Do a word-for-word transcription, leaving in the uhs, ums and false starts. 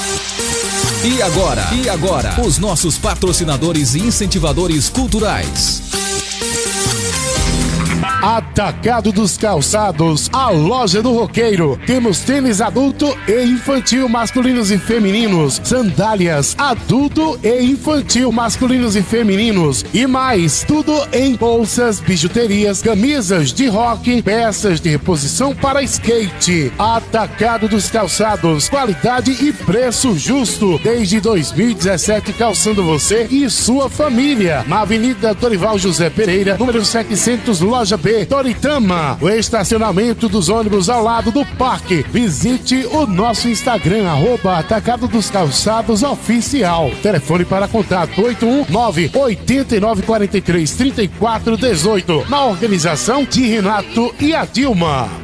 E agora? E agora? Os nossos patrocinadores e incentivadores culturais. Atacado dos Calçados, a loja do roqueiro. Temos tênis adulto e infantil, masculinos e femininos, sandálias adulto e infantil, masculinos e femininos, e mais, tudo em bolsas, bijuterias, camisas de rock, peças de reposição para skate. Atacado dos Calçados, qualidade e preço justo desde dois mil e dezessete, calçando você e sua família. Na Avenida Dorival José Pereira, número setecentos, loja B, Toritama, o estacionamento dos ônibus ao lado do parque. Visite o nosso Instagram, arroba Atacado dos Calçados Oficial. Telefone para contato oito um nove, oito nove quatro três, três quatro um oito. Na organização de Renato e a Dilma.